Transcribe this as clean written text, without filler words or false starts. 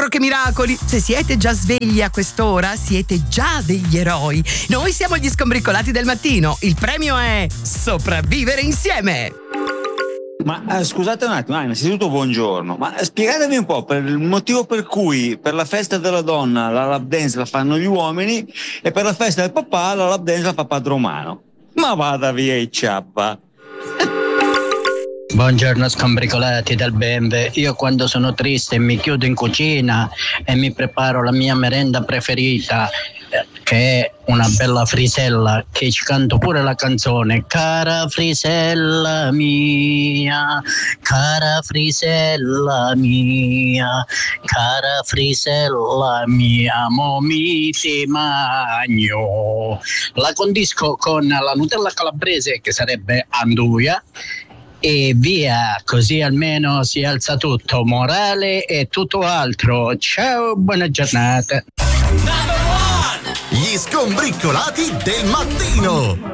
burro che miracoli! Se siete già svegli a quest'ora, siete già degli eroi. Noi siamo gli Scombricolati del mattino. Il premio è sopravvivere insieme. Ma scusate un attimo, innanzitutto buongiorno, ma spiegatemi un po' per il motivo per cui per la festa della donna la lap dance la fanno gli uomini e per la festa del papà la lap dance la fa Padre Romano. Ma vada via i ciappa! Buongiorno Scombricolati del Benve, io quando sono triste mi chiudo in cucina e mi preparo la mia merenda preferita, che è una bella frisella, che ci canto pure la canzone. Cara frisella mia, cara frisella mia, cara frisella mia, mo mi ti magno. La condisco con la Nutella calabrese, che sarebbe anduia, e via, così almeno si alza tutto, morale e tutto altro. Ciao, buona giornata. Gli Scombricolati del mattino.